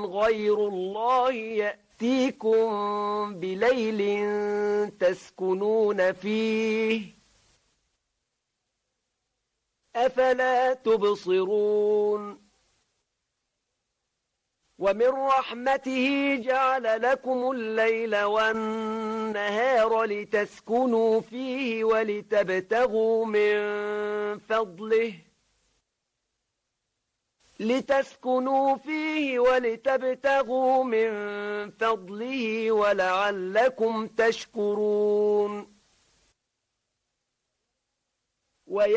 غير الله يأتيكم بليل تسكنون فيه أفلا تبصرون ومن رحمته جعل لكم الليل والنهار لتسكنوا فيه ولتبتغوا من فضله ولعلكم تشكرون